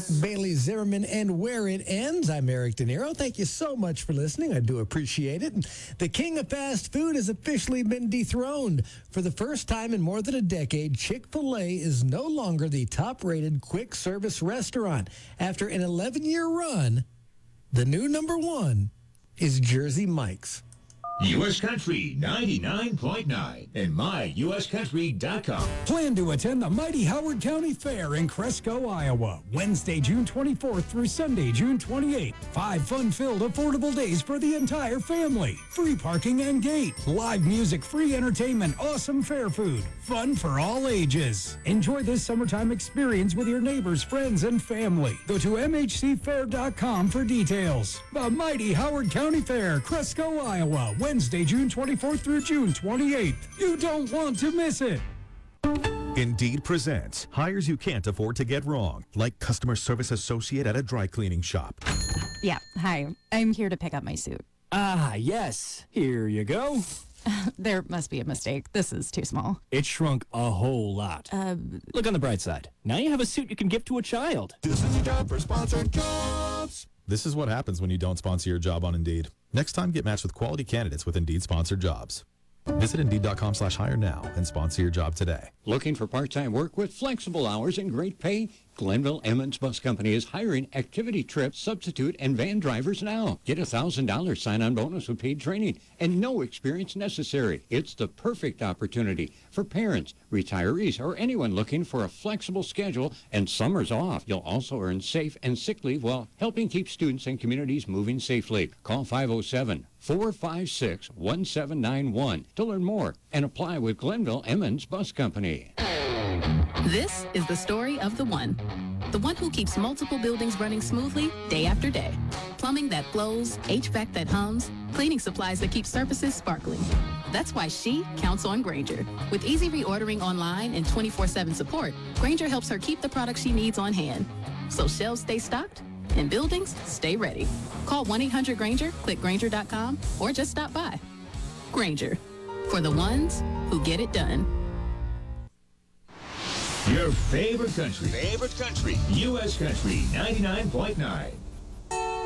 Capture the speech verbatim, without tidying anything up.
Bailey Zimmerman and Where It Ends. I'm Eric De Niro. Thank you so much for listening. I do appreciate it. The king of fast food has officially been dethroned. For the first time in more than a decade, Chick-fil-A is no longer the top-rated quick service restaurant. After an eleven-year run, the new number one is Jersey Mike's. U S Country ninety-nine point nine and my U S country dot com. Plan to attend the mighty Howard County Fair in Cresco, Iowa, Wednesday, June twenty-fourth through Sunday, June twenty-eighth. Five fun-filled, affordable days for the entire family. Free parking and gate. Live music, free entertainment, awesome fair food. Fun for all ages. Enjoy this summertime experience with your neighbors, friends, and family. Go to M H C fair dot com for details. The mighty Howard County Fair, Cresco, Iowa, Wednesday, June twenty-fourth through June twenty-eighth. You don't want to miss it. Indeed presents hires you can't afford to get wrong, like customer service associate at a dry cleaning shop. Yeah, hi. I'm here to pick up my suit. Ah, yes. Here you go. There must be a mistake. This is too small. It shrunk a whole lot. Uh, Look on the bright side. Now you have a suit you can give to a child. This is your job for sponsored jobs. This is what happens when you don't sponsor your job on Indeed. Next time, get matched with quality candidates with Indeed-sponsored jobs. Visit Indeed.com slash hire now and sponsor your job today. Looking for part-time work with flexible hours and great pay? Glenville Emmons Bus Company is hiring activity trip, substitute, and van drivers now. Get a one thousand dollars sign-on bonus with paid training and no experience necessary. It's the perfect opportunity for parents, retirees, or anyone looking for a flexible schedule and summers off. You'll also earn safe and sick leave while helping keep students and communities moving safely. Call five oh seven, four five six, one seven nine one to learn more and apply with Glenville Emmons Bus Company. This is the story of the one. The one who keeps multiple buildings running smoothly day after day. Plumbing that flows, H V A C that hums, cleaning supplies that keep surfaces sparkling. That's why she counts on Grainger. With easy reordering online and twenty-four seven support, Grainger helps her keep the products she needs on hand. So shelves stay stocked and buildings stay ready. Call one eight hundred Grainger, click Grainger dot com, or just stop by. Grainger, for the ones who get it done. Your favorite country. Favorite country. U S Country ninety-nine point nine.